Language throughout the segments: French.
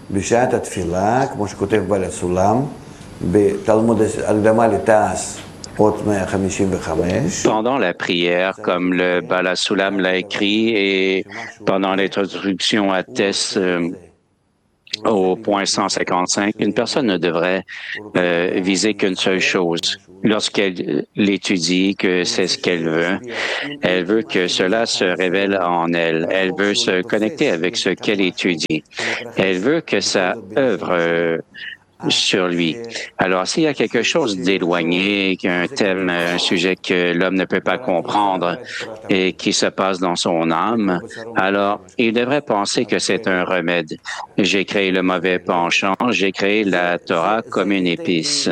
בשעת התפילה, כמו שכותב בעל הסולם, בתלמוד הקדמה לתעש, אות 155. Pendant la prière, comme le Bala Sulam l'a écrit, et pendant l'introduction à Tess au point 155, une personne ne devrait viser qu'une seule chose. Lorsqu'elle l'étudie, que c'est ce qu'elle veut que cela se révèle en elle. Elle veut se connecter avec ce qu'elle étudie. Elle veut que ça œuvre sur lui. Alors, s'il y a quelque chose d'éloigné, un thème, un sujet que l'homme ne peut pas comprendre et qui se passe dans son âme, alors il devrait penser que c'est un remède. J'ai créé le mauvais penchant, j'ai créé la Torah comme une épice.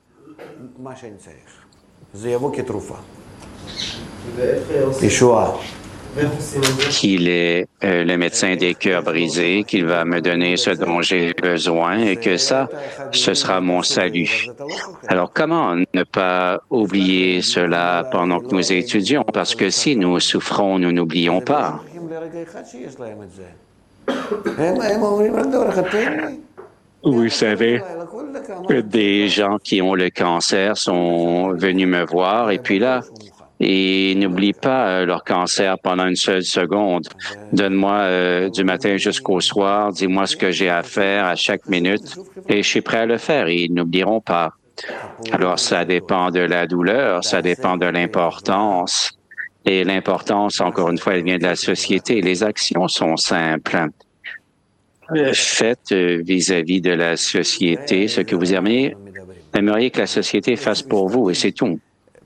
Qu'il est le médecin des cœurs brisés, qu'il va me donner ce dont j'ai besoin et que ça, ce sera mon salut. Alors, comment ne pas oublier cela pendant que nous étudions? Parce que si nous souffrons, nous n'oublions pas. Vous savez, des gens qui ont le cancer sont venus me voir et puis là, ils n'oublient pas leur cancer pendant une seule seconde. Donne-moi du matin jusqu'au soir, dis-moi ce que j'ai à faire à chaque minute et je suis prêt à le faire et ils n'oublieront pas. Alors, ça dépend de la douleur, ça dépend de l'importance. Et l'importance, encore une fois, elle vient de la société. Les actions sont simples. Faites vis-à-vis de la société ce que vous aimeriez que la société fasse pour vous et c'est tout.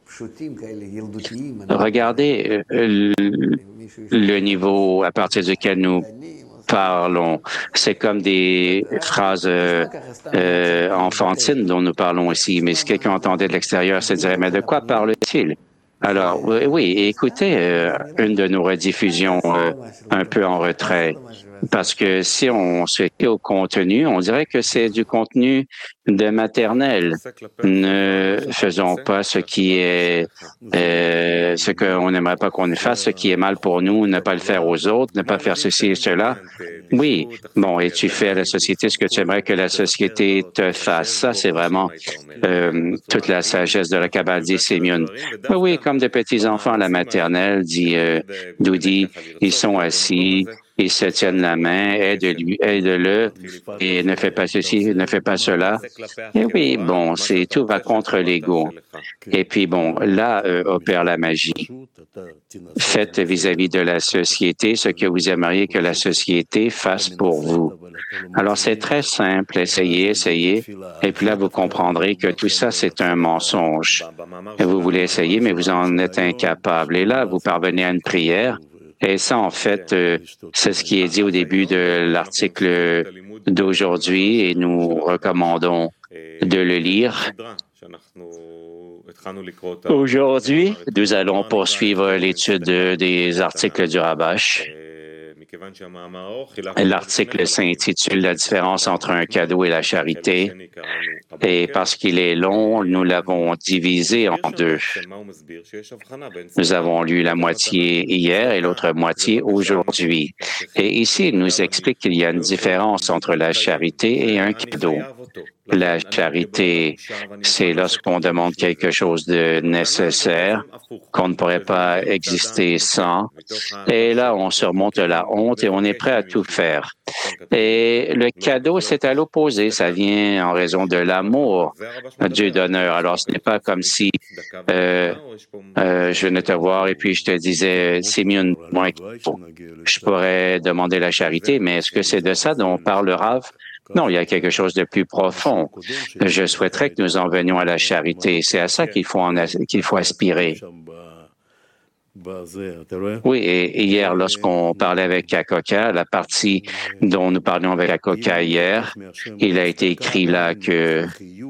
Regardez le niveau à partir duquel nous parlons. C'est comme des phrases enfantines dont nous parlons ici. Mais si quelqu'un entendait de l'extérieur, se dirait, mais de quoi parle-t-il? Alors, oui, écoutez une de nos rediffusions un peu en retrait. Parce que si on se fie au contenu, on dirait que c'est du contenu de maternelle. Ne faisons pas ce qui est ce qu'on n'aimerait pas qu'on fasse, ce qui est mal pour nous, ne pas le faire aux autres, ne pas faire ceci et cela. Oui, bon, et tu fais à la société ce que tu aimerais que la société te fasse. Ça, c'est vraiment toute la sagesse de la Kabbale, dit Sémion. Oui, comme de petits enfants à la maternelle, dit Doudi, ils sont assis, ils se tiennent la main, aide-le, et ne fais pas ceci, ne fais pas cela. Et oui, bon, tout va contre l'ego. Et puis, bon, là opère la magie. Faites vis-à-vis de la société ce que vous aimeriez que la société fasse pour vous. Alors, c'est très simple. Essayez. Et puis là, vous comprendrez que tout ça, c'est un mensonge. Et vous voulez essayer, mais vous en êtes incapable. Et là, vous parvenez à une prière. Et ça, en fait, c'est ce qui est dit au début de l'article d'aujourd'hui et nous recommandons de le lire. Aujourd'hui, nous allons poursuivre l'étude des articles du Rabash. L'article s'intitule « La différence entre un cadeau et la charité ». Et parce qu'il est long, nous l'avons divisé en deux. Nous avons lu la moitié hier et l'autre moitié aujourd'hui. Et ici, il nous explique qu'il y a une différence entre la charité et un cadeau. La charité, c'est lorsqu'on demande quelque chose de nécessaire, qu'on ne pourrait pas exister sans. Et là, on surmonte la honte et on est prêt à tout faire. Et le cadeau, c'est à l'opposé. Ça vient en raison de l'amour du donneur. Alors, ce n'est pas comme si je venais te voir et puis je te disais, Simeon, moi, je pourrais demander la charité, mais est-ce que c'est de ça dont parle le Rav? Non, il y a quelque chose de plus profond. Je souhaiterais que nous en venions à la charité. C'est à ça qu'il faut aspirer. Oui, et hier, lorsqu'on parlait avec Akoka, la partie dont nous parlions avec Akoka hier, il a été écrit là que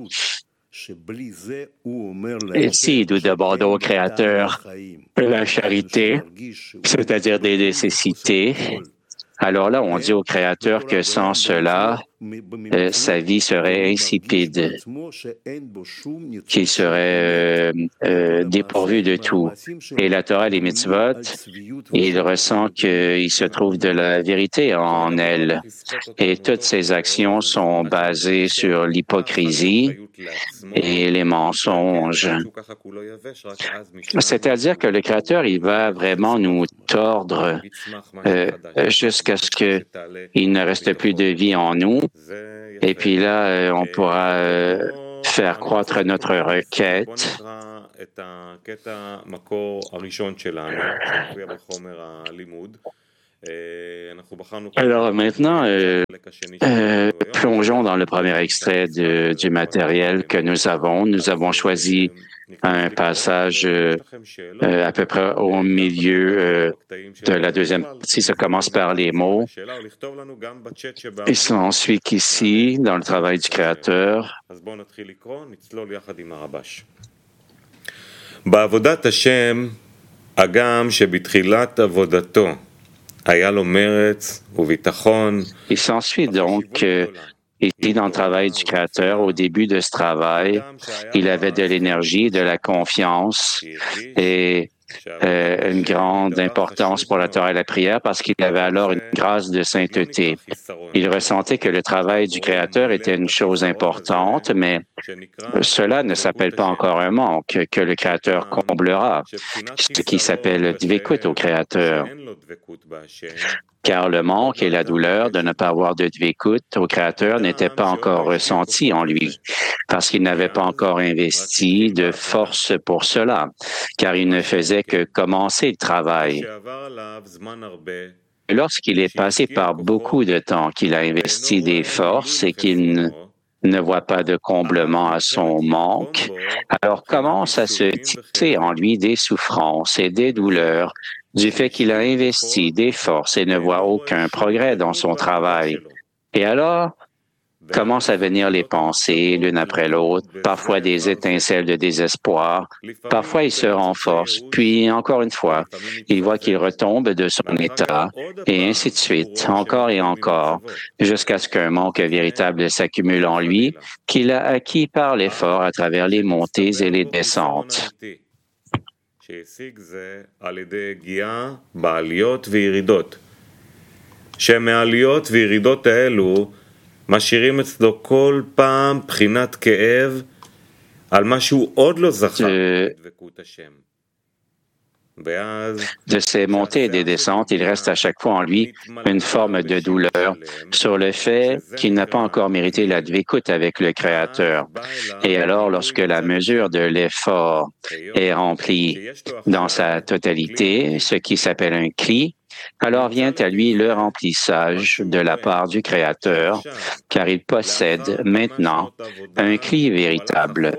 si nous demandons au Créateur la charité, c'est-à-dire des nécessités, alors là, on dit au Créateur que sans cela, sa vie serait insipide, qu'il serait dépourvu de tout. Et la Torah, les mitzvot, il ressent qu'il se trouve de la vérité en elle. Et toutes ses actions sont basées sur l'hypocrisie et les mensonges. C'est-à-dire que le Créateur, il va vraiment nous tordre jusqu'à ce qu'il ne reste plus de vie en nous. Et puis là, on pourra faire croître notre requête. Alors maintenant, plongeons dans le premier extrait du matériel que nous avons. Nous avons choisi un passage à peu près au milieu de la deuxième partie. Ça commence par les mots. Et ça ensuit qu'ici, dans le travail du Créateur, בעבודת השם, הגם שבתחילת עבודתו היה לו מרץ וביטחון. Il s'ensuit donc ici dans le travail du Créateur, au début de ce travail, il avait de l'énergie, de la confiance et une grande importance pour la Torah et la prière parce qu'il avait alors une grâce de sainteté. Il ressentait que le travail du Créateur était une chose importante, mais cela ne s'appelle pas encore un manque que le Créateur comblera, ce qui s'appelle dvekut au Créateur. Car le manque et la douleur de ne pas avoir de dvekut au Créateur n'étaient pas encore ressentis en lui, parce qu'il n'avait pas encore investi de force pour cela, car il ne faisait que commencer le travail. Lorsqu'il est passé par beaucoup de temps, qu'il a investi des forces et qu'il ne voit pas de comblement à son manque, alors commence à se tisser en lui des souffrances et des douleurs du fait qu'il a investi des forces et ne voit aucun progrès dans son travail. Et alors, commencent à venir les pensées l'une après l'autre, parfois des étincelles de désespoir, parfois il se renforce, puis encore une fois, il voit qu'il retombe de son état, et ainsi de suite, encore et encore, jusqu'à ce qu'un manque véritable s'accumule en lui, qu'il a acquis par l'effort à travers les montées et les descentes. שמעליות וירידות האלו משאירים אצלו כל פעם בחינת כאב על מה שהוא עוד לא זכה בדבקות השם. De ces montées et des descentes, il reste à chaque fois en lui une forme de douleur sur le fait qu'il n'a pas encore mérité la dvekut avec le Créateur. Et alors, lorsque la mesure de l'effort est remplie dans sa totalité, ce qui s'appelle un kli, alors vient à lui le remplissage de la part du Créateur, car il possède maintenant un kli véritable.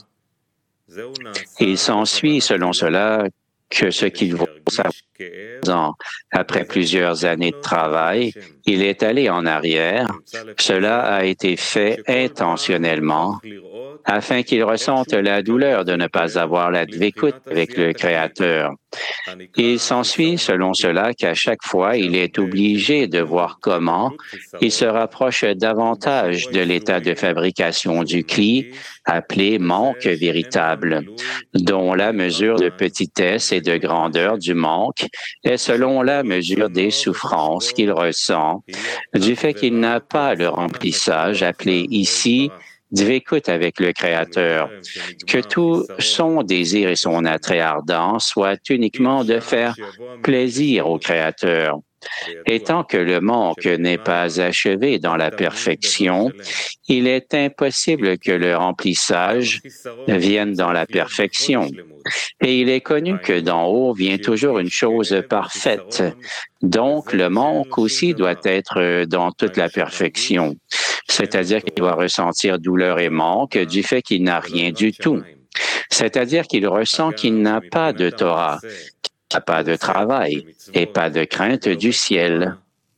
Il s'ensuit, selon cela, que ce qu'il vaut savoir, après plusieurs années de travail, il est allé en arrière. Cela a été fait intentionnellement afin qu'il ressente la douleur de ne pas avoir la dvekut avec le Créateur. Il s'ensuit, selon cela, qu'à chaque fois, il est obligé de voir comment il se rapproche davantage de l'état de fabrication du kli, appelé manque véritable, dont la mesure de petitesse et de grandeur du manque est selon la mesure des souffrances qu'il ressent, du fait qu'il n'a pas le remplissage appelé ici dvekut avec le Créateur, que tout son désir et son attrait ardent soient uniquement de faire plaisir au Créateur. Et tant que le manque n'est pas achevé dans la perfection, il est impossible que le remplissage vienne dans la perfection. Et il est connu que d'en haut vient toujours une chose parfaite. Donc, le manque aussi doit être dans toute la perfection. C'est-à-dire qu'il doit ressentir douleur et manque du fait qu'il n'a rien du tout. C'est-à-dire qu'il ressent qu'il n'a pas de Torah, qu'il n'a pas de travail et pas de crainte du ciel.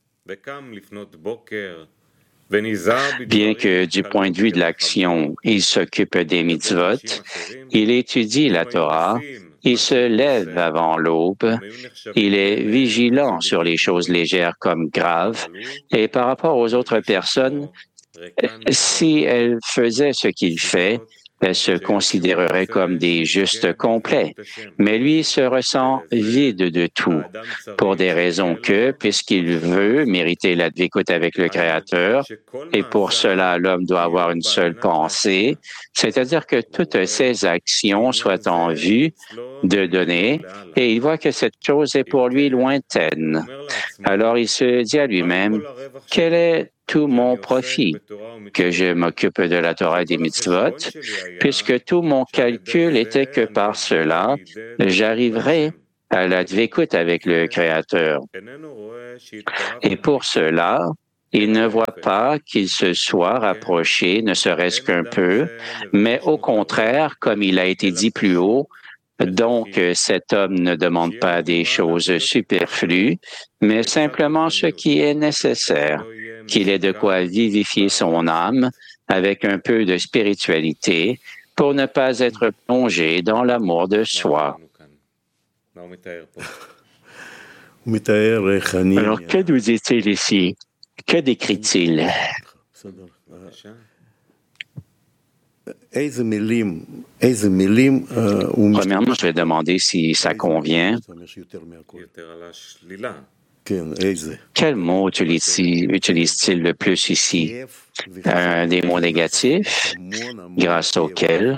Bien que du point de vue de l'action, il s'occupe des mitzvot, il étudie la Torah, il se lève avant l'aube, il est vigilant sur les choses légères comme graves, et par rapport aux autres personnes, Si elle faisait ce qu'il fait, elle se considérerait comme des justes complets. Mais lui se ressent vide de tout, pour des raisons que, puisqu'il veut mériter la dvécoute avec le Créateur, et pour cela l'homme doit avoir une seule pensée, c'est-à-dire que toutes ses actions soient en vue de donner, et il voit que cette chose est pour lui lointaine. Alors il se dit à lui-même, quel est tout mon profit, que je m'occupe de la Torah et des mitzvot, puisque tout mon calcul était que par cela, j'arriverai à la dvécoute avec le Créateur. Et pour cela, il ne voit pas qu'il se soit rapproché, ne serait-ce qu'un peu, mais au contraire, comme il a été dit plus haut, donc cet homme ne demande pas des choses superflues, mais simplement ce qui est nécessaire, qu'il ait de quoi vivifier son âme avec un peu de spiritualité pour ne pas être plongé dans l'amour de soi. Alors, que nous dit-il ici? Que décrit-il? Premièrement, je vais demander si ça convient. Quel mot utilise-t-il le plus ici? Des mots négatifs, grâce auxquels?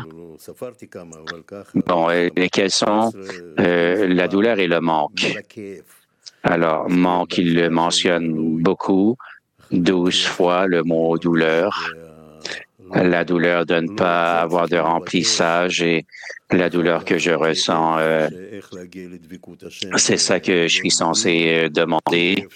Bon, lesquels sont la douleur et le manque. Alors, manque, il le mentionne beaucoup, 12 fois le mot douleur. La douleur de ne pas avoir de remplissage et la douleur que je ressens, c'est ça que je suis censé demander.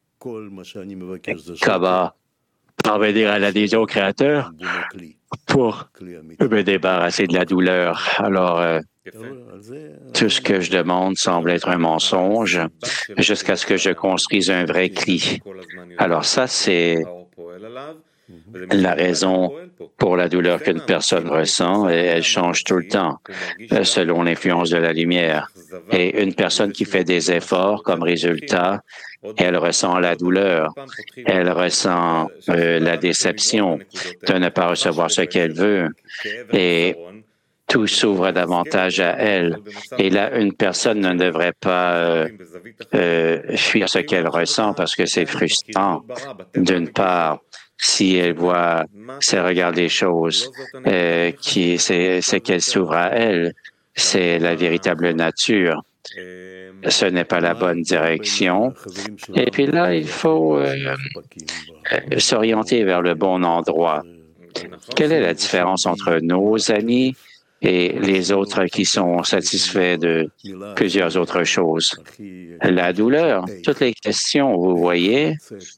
Comment parvenir à l'adhésion au Créateur pour me débarrasser de la douleur. Alors, tout ce que je demande semble être un mensonge jusqu'à ce que je construise un vrai cli. Alors ça, c'est la raison pour la douleur qu'une personne ressent, et elle change tout le temps selon l'influence de la lumière. Et une personne qui fait des efforts comme résultat, elle ressent la douleur, elle ressent la déception de ne pas recevoir ce qu'elle veut, et tout s'ouvre davantage à elle. Et là, une personne ne devrait pas fuir ce qu'elle ressent parce que c'est frustrant, d'une part. Si elle voit, si elle regarde les choses, c'est qu'elle s'ouvre à elle, c'est la véritable nature. Ce n'est pas la bonne direction. Et puis là, il faut s'orienter vers le bon endroit. Quelle est la différence entre nos amis et les autres qui sont satisfaits de plusieurs autres choses? La douleur, toutes les questions, vous voyez,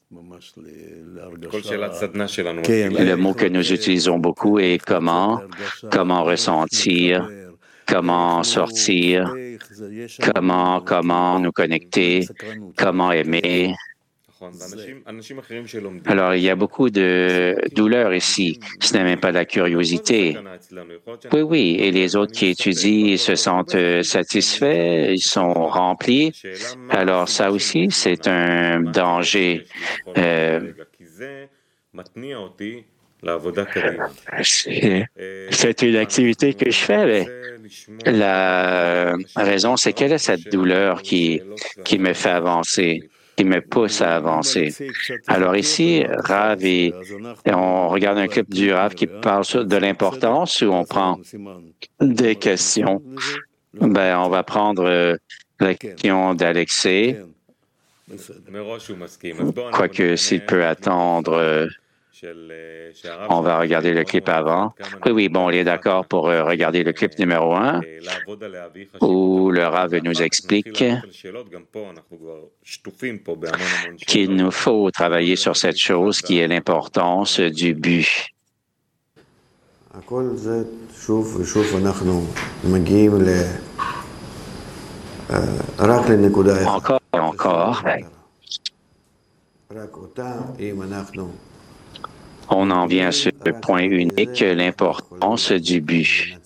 le mot que nous utilisons beaucoup est comment ressentir, comment sortir, comment nous connecter, comment aimer. Alors, il y a beaucoup de douleur ici. Ce n'est même pas la curiosité. Oui, et les autres qui étudient ils se sentent satisfaits, ils sont remplis. Alors, ça aussi, c'est un danger. C'est une activité que je fais, mais la raison, c'est quelle est cette douleur qui me fait avancer, qui me pousse à avancer. Alors ici, Rav, on regarde un clip du Rav qui parle de l'importance où on prend des questions. Ben, on va prendre la question d'Alexei, quoique s'il peut attendre... on va regarder le clip avant. Oui, bon, on est d'accord pour regarder le clip numéro 1, où le Rav nous explique qu'il nous faut travailler sur cette chose qui est l'importance du but. Encore. On en vient à ce point unique, l'importance du but.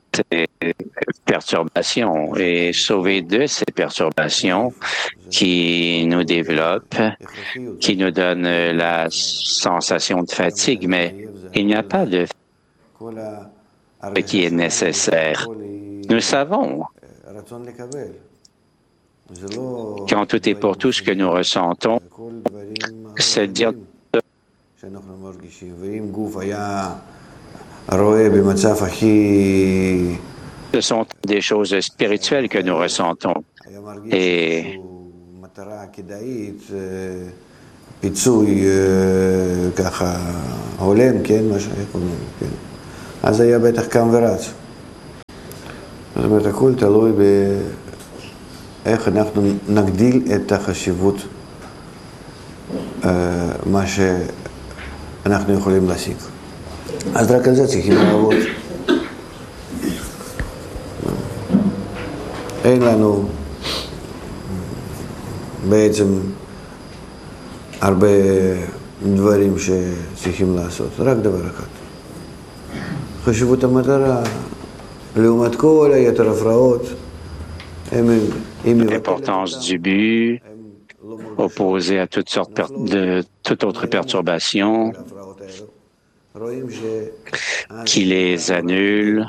ces perturbations et sauver de ces perturbations qui nous développent, qui nous donnent la sensation de fatigue, mais il n'y a pas de ce qui est nécessaire. Nous savons quand tout est pour tout, ce que nous ressentons, c'est dire ce sont des choses spirituelles que nous ressentons. Et זאת אומרת, הכל תלוי באיך אנחנו נגדיל את החשיבות, מה שאנחנו יכולים להשיג. אז רק על זה צריכים לעבוד. אין לנו בעצם הרבה דברים שצריכים לעשות, רק דבר אחד. חשיבות המטרה, לעומת כל היתר הפרעות, l'importance du but, opposée à toutes sortes de toute autre perturbation, qui les annule.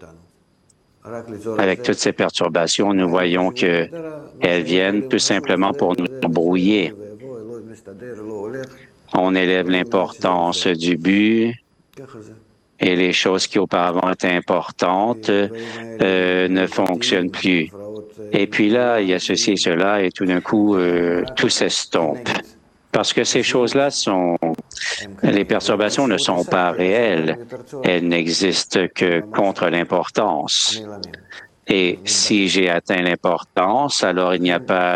Avec toutes ces perturbations, nous voyons qu'elles viennent tout simplement pour nous brouiller. On élève l'importance du but et les choses qui auparavant étaient importantes ne fonctionnent plus. Et puis là, il y a ceci et cela, et tout d'un coup, tout s'estompe. Parce que ces choses-là les perturbations ne sont pas réelles. Elles n'existent que contre l'importance. Et si j'ai atteint l'importance, alors il n'y a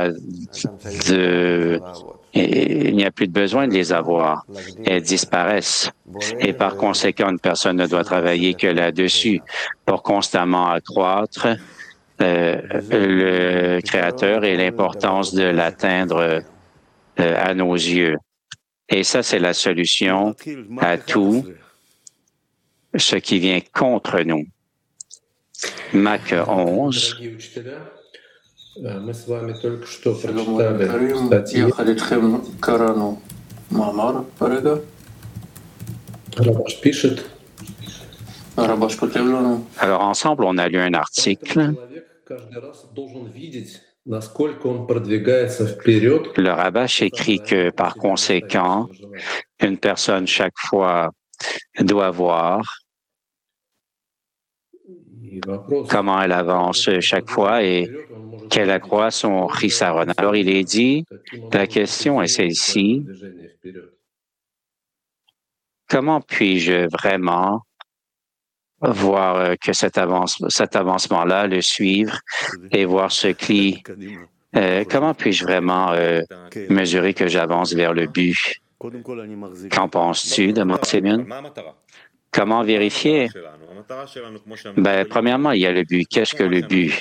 plus de besoin de les avoir. Elles disparaissent. Et par conséquent, une personne ne doit travailler que là-dessus pour constamment accroître le Créateur et l'importance de l'atteindre à nos yeux. Et ça, c'est la solution à tout ce qui vient contre nous. Mac 11. Мы с вами только что прочитали статьи. Рабаш пишет. Alors, ensemble, on a lu un article. Le Rabash écrit que, par conséquent, une personne chaque fois doit voir comment elle avance chaque fois et qu'elle accroît son chisaron. Alors, il est dit, la question est celle-ci, comment puis-je vraiment voir que cet avancement-là, le suivre et voir ce qui... comment puis-je vraiment mesurer que j'avance vers le but? Qu'en penses-tu, demande Simeon? Comment vérifier? Premièrement, il y a le but. Qu'est-ce que le but?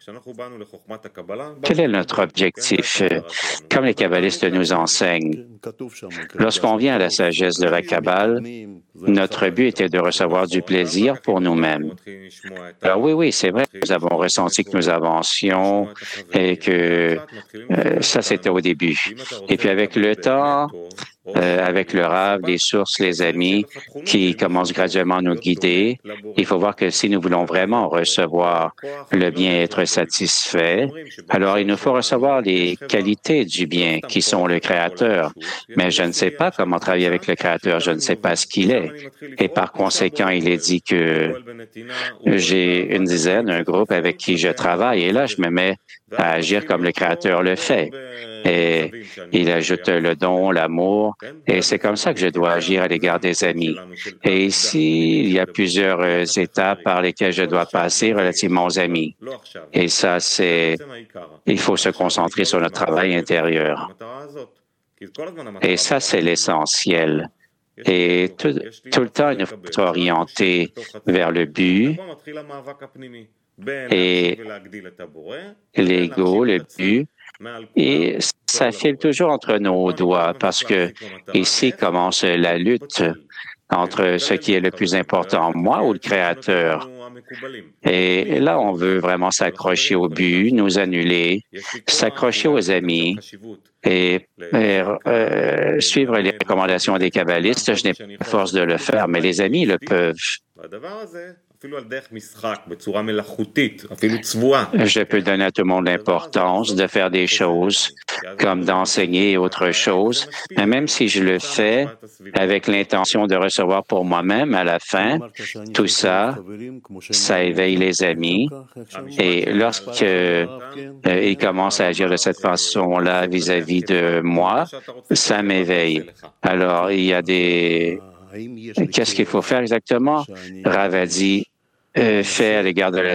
Quel est notre objectif? Comme les kabbalistes nous enseignent, lorsqu'on vient à la sagesse de la Kabbale, notre but était de recevoir du plaisir pour nous-mêmes. Alors oui, c'est vrai, nous avons ressenti que nous avancions et que ça, c'était au début. Et puis avec le temps, avec le Rav, les sources, les amis qui commencent graduellement à nous guider, il faut voir que si nous voulons vraiment recevoir le bien, être satisfait, alors il nous faut recevoir les qualités du bien qui sont le Créateur. Mais je ne sais pas comment travailler avec le Créateur, je ne sais pas ce qu'il est. Et par conséquent, il est dit que j'ai une dizaine, un groupe avec qui je travaille, et là, je me mets à agir comme le Créateur le fait. Et il ajoute le don, l'amour, et c'est comme ça que je dois agir à l'égard des amis. Et ici, il y a plusieurs étapes par lesquelles je dois passer relativement aux amis. Et ça, il faut se concentrer sur notre travail intérieur. Et ça, c'est l'essentiel. Et tout le temps, il nous faut être orienté vers le but et l'ego, le but. Et ça file toujours entre nos doigts parce que ici commence la lutte entre ce qui est le plus important, moi ou le Créateur. Et là, on veut vraiment s'accrocher au but, nous annuler, s'accrocher aux amis et suivre les recommandations des kabbalistes. Je n'ai pas la force de le faire, mais les amis le peuvent. Je peux donner à tout le monde l'importance de faire des choses comme d'enseigner et autre chose, mais même si je le fais avec l'intention de recevoir pour moi-même à la fin, tout ça, ça éveille les amis. Et lorsqu'ils commencent à agir de cette façon-là vis-à-vis de moi, ça m'éveille. Alors, il y a des... Qu'est-ce qu'il faut faire exactement? Rav a dit, fait à l'égard de la